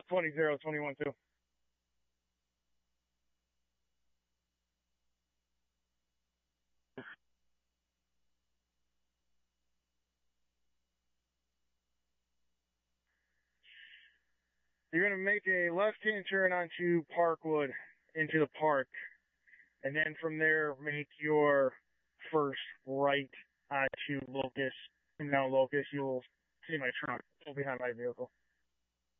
20-21-2. You're going to make a left-hand turn onto Parkwood into the park. And then from there, make your first right onto Locust. And now Locust, you'll see my truck behind my vehicle.